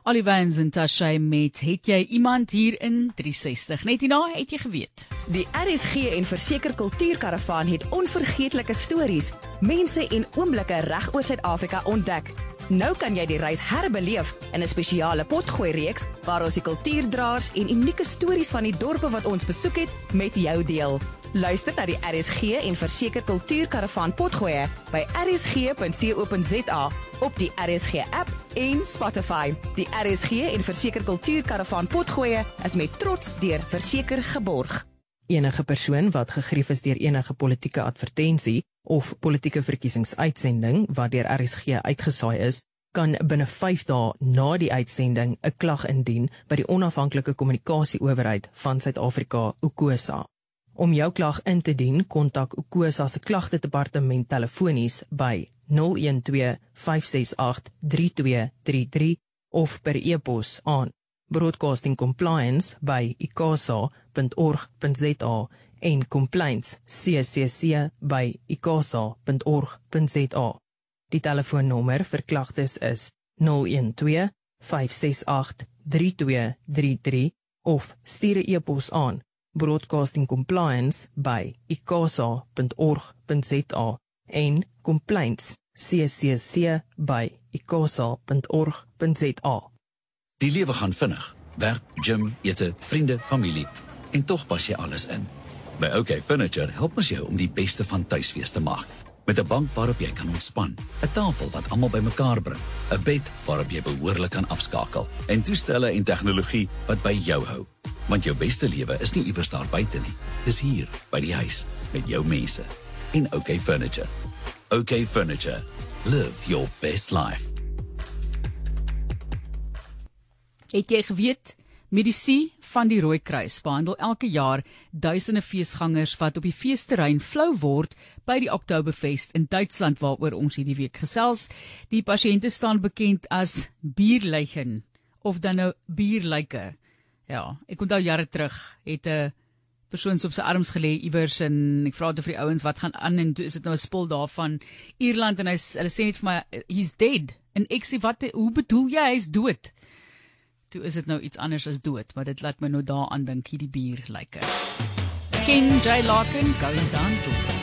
Ollie Vans en Tashay met Het jy iemand hier in 360? Net hierna het jy geweet. Die RSG en Verseker Kultuurkaravaan het onvergeetlike stories, mense en oomblikke reg oor Suid-Afrika ontdek. Nou kan jy die reis herbeleef in 'n spesiale potgooi-reeks waar ons die kultuurdraers en unieke stories van die dorpe wat ons besoek het met jou deel. Luister na die RSG en Verseker Kultuurkaravaan potgoeie by rsg.co.za op die RSG app en Spotify. Die RSG en Verseker Kultuurkaravaan potgoeie is met trots deur Verseker geborg. Enige persoon wat gegrief is deur enige politieke advertensie of politieke verkiesingsuitsending wat deur RSG uitgesaai is, kan binne 5 dae na die uitsending 'n klag indien by die onafhanklike kommunikasieowerheid van Suid-Afrika, UKOSA. Om jou klag in te dien, kontak UKOSA se klagtedepartement telefonies by 012 568 3233 of per e-pos aan broadcastingcompliance by icasa.org.za en complaints ccc by icasa.org.za. Die telefoonnommer vir klagtes is 012 568 3233 of stuur 'n e-pos aan broadcastingcompliance by icasa.org.za en complaints ccc by icasa.org.za. Die lewe gaan vinnig. Werk, gym, ete, vriende, familie. En tog pas jy alles in. By OK Furniture help ons jou om die beste van tuiswees te maak. Met 'n bank waarop jy kan ontspan, 'n tafel wat almal bymekaar bring, 'n bed waarop jy behoorlik kan afskakel, en toestelle en tegnologie wat by jou hou. Want jou beste lewe is nie iewers daar buite nie. Dis hier, by die huis, met jou mense. En OK Furniture. OK Furniture. Live your best life. Het jy geweet, Medici van die Rooikruis behandel elke jaar duisende feesgangers wat op die feesterrein flou word by die Oktoberfest in Duitsland waaroor ons hierdie week gesels. Die pasiënte staan bekend as bierleichen of dan nou bierlyke. Ja, ek onthou jare terug het 'n persoon op sy arms gelê iewers en ek vra toe vir die ouens wat gaan aan en toe is dit nou 'n spul daarvan Ierland en hulle sê net vir my he's dead en ek sê hoe bedoel jy hy's dood? Toe is dit nou iets anders as dood, maar dit laat my nou daaraan dink hierdie bierlyke. Ken J. Larkin, Going Down George.